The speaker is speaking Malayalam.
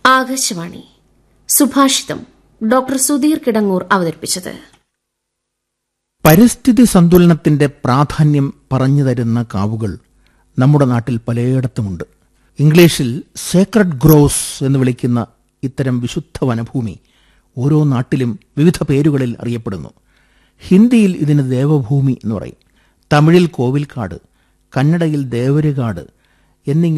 ആകാശവാണി സുഭാഷിതം ഡോക്ടർ സുധീർ കിടങ്ങൂർ അവതരിപ്പിച്ചത്. പരിസ്ഥിതി സന്തുലനത്തിന്റെ പ്രാധാന്യം പറഞ്ഞു തരുന്ന കാവുകൾ നമ്മുടെ നാട്ടിൽ പലയിടത്തുമുണ്ട്. ഇംഗ്ലീഷിൽ സേക്രഡ് ഗ്രോവ്സ് എന്ന് വിളിക്കുന്ന ഇത്തരം വിശുദ്ധ വനഭൂമി ഓരോ നാട്ടിലും വിവിധ പേരുകളിൽ അറിയപ്പെടുന്നു. ഹിന്ദിയിൽ ഇതിന് ദേവഭൂമി എന്ന് പറയും, തമിഴിൽ കോവിൽക്കാട്, കന്നഡയിൽ ദേവരുകാട് എന്നിങ്ങനെ